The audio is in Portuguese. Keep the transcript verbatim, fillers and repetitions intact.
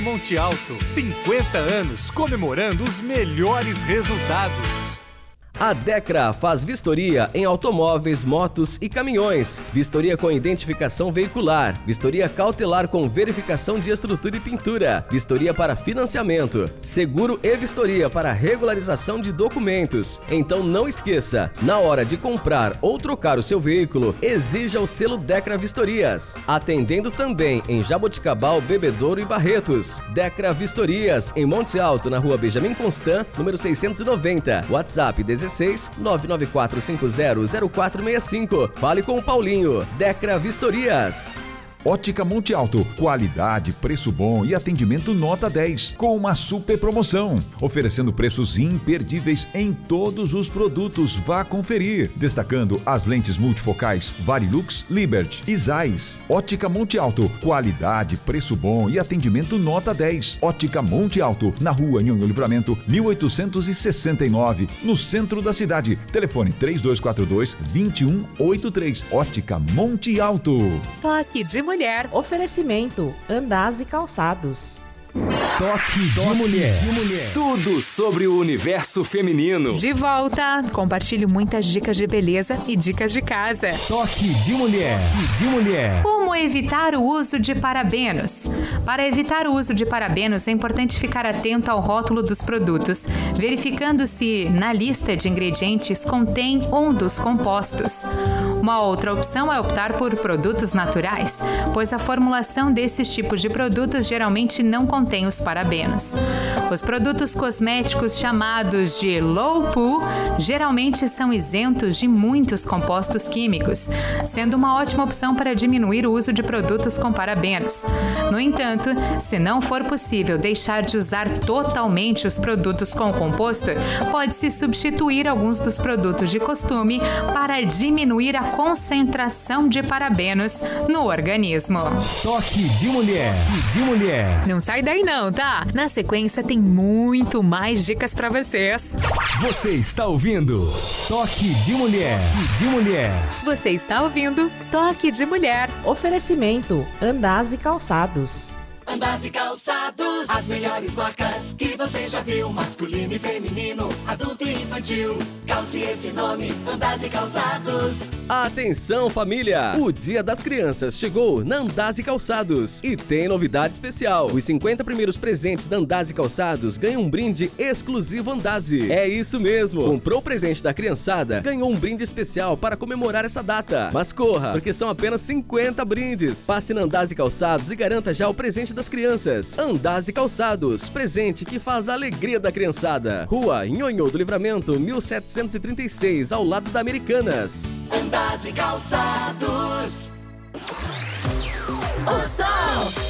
Monte Alto, cinquenta anos comemorando os melhores resultados. A Decra faz vistoria em automóveis, motos e caminhões. Vistoria com identificação veicular. Vistoria cautelar com verificação de estrutura e pintura. Vistoria para financiamento. Seguro e vistoria para regularização de documentos. Então não esqueça, na hora de comprar ou trocar o seu veículo, exija o selo Decra Vistorias. Atendendo também em Jaboticabal, Bebedouro e Barretos. Decra Vistorias, em Monte Alto, na rua Benjamin Constant, número seiscentos e noventa. WhatsApp dezesseis nove nove quatro cinco zero zero quatro seis cinco. Fale com o Paulinho. Decra Vistorias. Ótica Monte Alto, qualidade, preço bom e atendimento nota dez, com uma super promoção, oferecendo preços imperdíveis em todos os produtos. Vá conferir, destacando as lentes multifocais Varilux, Liberty e Zeiss. Ótica Monte Alto, qualidade, preço bom e atendimento nota dez. Ótica Monte Alto, na rua Nhonho Livramento, mil oitocentos e sessenta e nove, no centro da cidade. Telefone três dois quatro dois, dois um oito três. Ótica Monte Alto. Toque de Mulher. Oferecimento Andaz e Calçados. Toque de, Toque mulher. de mulher. Tudo sobre o universo feminino. De volta. Compartilho muitas dicas de beleza e dicas de casa. Toque de mulher. De mulher. Como evitar o uso de parabenos? Para evitar o uso de parabenos, é importante ficar atento ao rótulo dos produtos, verificando se na lista de ingredientes contém um dos compostos. Uma outra opção é optar por produtos naturais, pois a formulação desses tipos de produtos geralmente não contém os parabenos. Os produtos cosméticos chamados de low poo geralmente são isentos de muitos compostos químicos, sendo uma ótima opção para diminuir o uso de produtos com parabenos. No entanto, se não for possível deixar de usar totalmente os produtos com composto, pode-se substituir alguns dos produtos de costume para diminuir a concentração de parabenos no organismo. Toque de mulher. De mulher. Não sai daí não, tá? Na sequência tem muito mais dicas pra vocês. Você está ouvindo Toque de Mulher. De mulher. Você está ouvindo Toque de Mulher. Oferecimento Andaz e Calçados. Andaz e Calçados, as melhores marcas que você já viu, masculino e feminino, adulto e infantil. Calce esse nome, Andaz e Calçados. Atenção, família! O Dia das Crianças chegou na Andaz e Calçados e tem novidade especial. Os cinquenta primeiros presentes da Andaz e Calçados ganham um brinde exclusivo Andazi. É isso mesmo! Comprou o presente da criançada, ganhou um brinde especial para comemorar essa data. Mas corra, porque são apenas cinquenta brindes. Passe na Andaz e Calçados e garanta já o presente das crianças. Andaz e Calçados, presente que faz a alegria da criançada. Rua Nhonho do Livramento, mil setecentos e trinta e seis, ao lado da Americanas. Andaz e Calçados. O som